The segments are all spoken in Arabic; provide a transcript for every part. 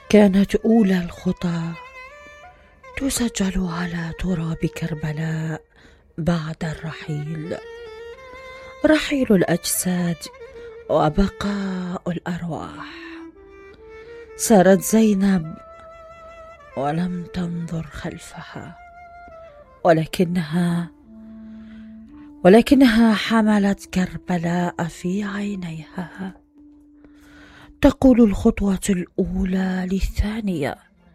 كانت أولى الخطى تسجل على تراب كربلاء بعد الرحيل، رحيل الأجساد وبقاء الأرواح. سارت زينب ولم تنظر خلفها، ولكنها حملت كربلاء في عينيها، تقول الخطوة الأولى للثانية: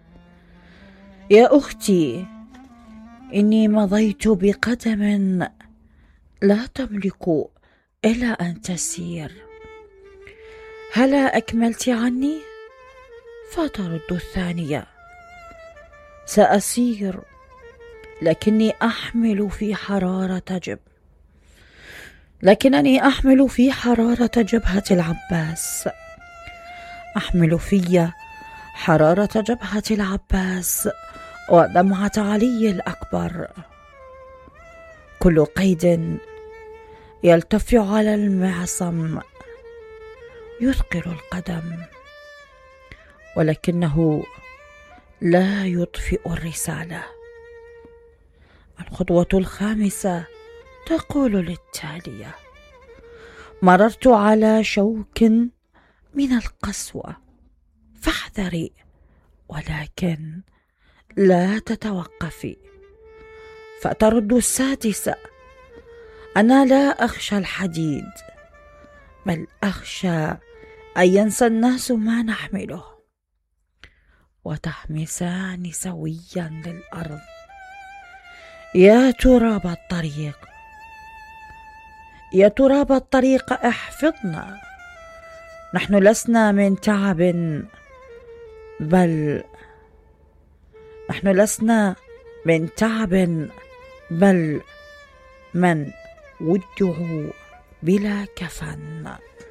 يا أختي، إني مضيت بقدم لا تملك إلا أن تسير، هلا أكملت عني؟ فترد الثانية: سأسير، لكنني أحمل في حرارة جبهة العباس، أحمل في حرارة جبهة العباس ودمعة علي الأكبر. كل قيد يلتف على المعصم يثقل القدم، ولكنه لا يطفئ الرسالة. الخطوة الخامسة تقول للتالية: مررت على شوك من القسوة فاحذري، ولكن لا تتوقفي. فترد السادسة: أنا لا أخشى الحديد، بل أخشى أن ينسى الناس ما نحمله. وتحمسان سويا للأرض. يا تراب الطريق احفظنا، نحن لسنا من تعب بل من ودعوا بلا كفن.